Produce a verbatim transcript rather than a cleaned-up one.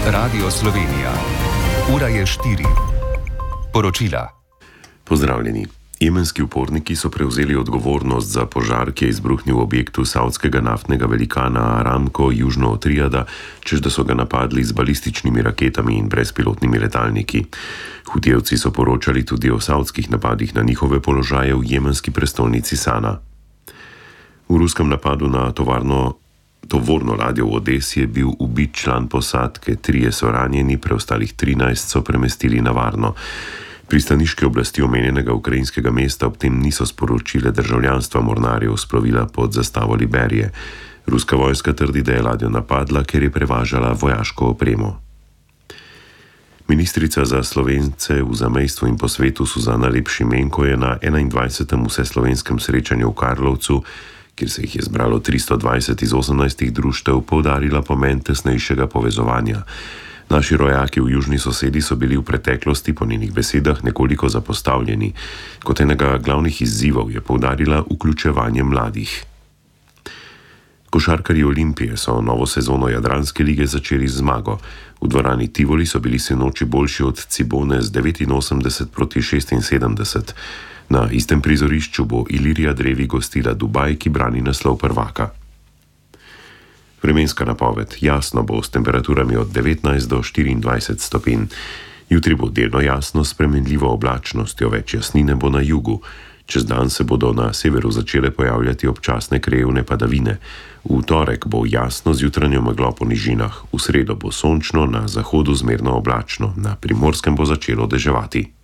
Radio Slovenija. Ura je štiri. Poročila. Pozdravljeni. Jemenski uporniki so prevzeli odgovornost za požar, ki je izbruhnil v objektu saudskega naftnega velikana Aramco južno od Rijada, čež da so ga napadli z balističnimi raketami in brezpilotnimi letalniki. Hutijevci so poročali tudi o saudskih napadih na njihove položaje v jemenski prestolnici Sana. V ruskem napadu na tovarno Tovorno ladjo v Odesi je bil ubit član posadke, trije so ranjeni, preostalih trinajst so premestili na varno. Pristaniške oblasti omenjenega ukrajinskega mesta ob tem niso sporočile državljanstva mornarjev s plovila pod zastavo Liberije. Ruska vojska trdi, da je ladjo napadla, ker je prevažala vojaško opremo. Ministrica za Slovence v zamejstvu in po svetu Suzana Lep Šimenko je na enaindvajsetem vseslovenskem srečanju v Karlovcu, kjer se jih je zbralo tristo dvajset iz osemnajstih društev, poudarila pomen tesnejšega povezovanja. Naši rojaki v južni sosedi so bili v preteklosti po njenih besedah nekoliko zapostavljeni. Kot enega glavnih izzivov je poudarila vključevanje mladih. Košarkarji Olimpije so novo sezono Jadranske lige začeli z zmago. V dvorani Tivoli so bili sinoči boljši od Cibone z devetinosemdeset proti šestinsedemdeset. Na istem prizorišču bo Ilirija Drevi gostila Dubaj, ki brani naslov prvaka. Vremenska napoved. Jasno bo s temperaturami od devetnajst do štiriindvajset stopinj. Jutri bo delno jasno s spremenljivo oblačnostjo, več jasnine bo na jugu. Čez dan se bodo na severu začele pojavljati občasne krajevne padavine. V torek bo jasno z jutranjo meglo po nižinah. V sredo bo sončno, na zahodu zmerno oblačno, na Primorskem bo začelo deževati.